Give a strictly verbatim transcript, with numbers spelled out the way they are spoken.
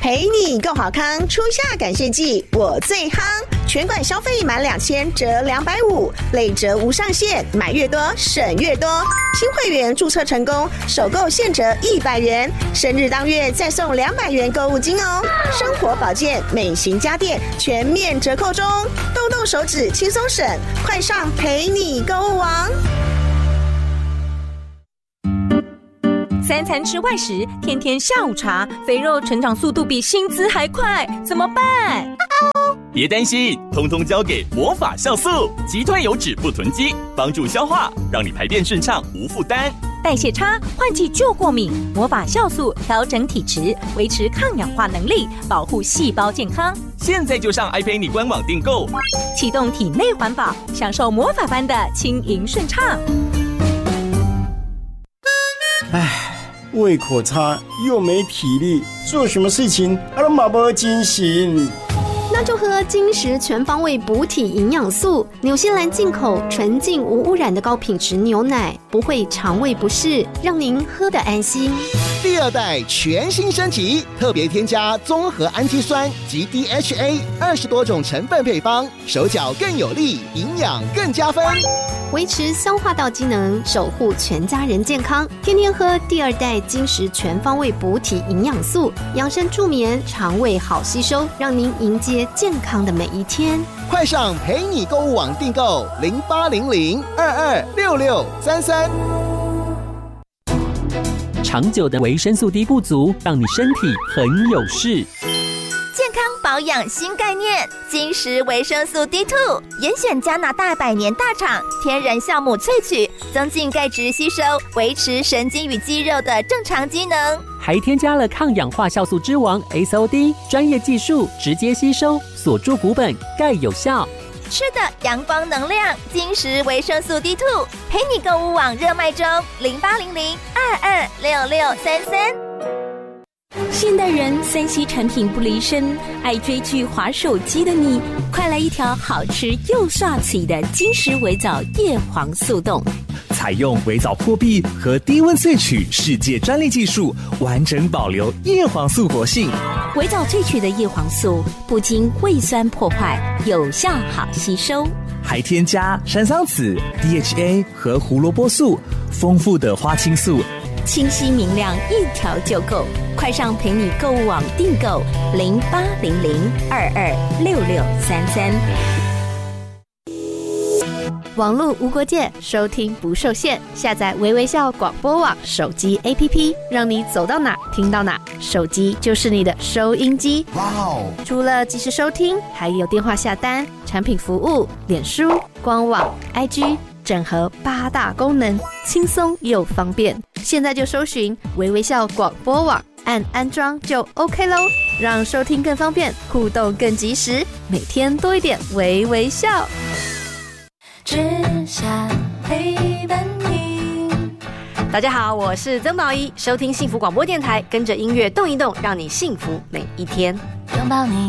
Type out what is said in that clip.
陪你够好康，初夏感谢季我最夯，全馆消费满两千折两百五，累折无上限，买越多省越多。新会员注册成功，首购现折一百元，生日当月再送两百元购物金哦。生活保健、美型家电全面折扣中，动动手指轻松省，快上陪你购物王。 三餐吃外食，天天下午茶，肥肉成长速度比薪资还快，怎么办？ 别担心，通通交给魔法酵素，击退油脂不囤积，帮助消化，让你排便顺畅无负担。 代谢差，换季就过敏，魔法酵素调整体质，维持抗氧化能力，保护细胞健康。 现在就上 i 陪你官网订购， 启动体内环保，享受魔法般的轻盈顺畅。 唉，胃口差又没体力，做什么事情啊都马不精神。 那就喝金石全方位补体营养素，纽西兰进口纯净无污染的高品质牛奶，不会肠胃不适，让您喝得安心。 第二代全新升级，特别添加综合氨基酸及 D H A 二十多种成分配方，手脚更有力，营养更加分， 维持消化道机能，守护全家人健康。天天喝第二代金石全方位补体营养素，养生助眠，肠胃好吸收，让您迎接健康的每一天。 快上陪你购物网订购零八零零二二六六三三。 长久的维生素 D 不足，让你身体很有事。 健康保养新概念，金石维生素 D 二 严选加拿大百年大厂天然酵母萃取，增进钙质吸收，维持神经与肌肉的正常机能， 还添加了抗氧化酵素之王 S O D， 专业技术直接吸收，锁住骨本，钙有效。 吃的阳光能量，金石维生素 D 二 陪你购物网热卖中，零八零零二二六六三三。 现代人三 C 产品不离身，爱追剧滑手机的你，快来一条好吃又刷嘴的金石微藻叶黄素冻。 采用微藻破壁和低温萃取世界专利技术，完整保留叶黄素活性。 微藻萃取的叶黄素不经胃酸破坏，有效好吸收， 还添加山桑子、D H A 和胡萝卜素，丰富的花青素， 清晰明亮，一条就够。快上陪你购物网订购零八零零二二六六三三。 网络无国界，收听不受限。下载微微笑广播网手机 A P P， 让你走到哪听到哪，手机就是你的收音机。哇哦！除了即时收听，还有电话下单、产品服务、脸书、官网、I G， 整合八大功能，轻松又方便。现在就搜寻微微笑广播网，按安装就 OK 咯，让收听更方便，互动更及时，每天多一点微微笑。 只想陪伴你。 大家好，我是曾宝仪，收听幸福广播电台，跟着音乐动一动，让你幸福每一天。 拥抱你。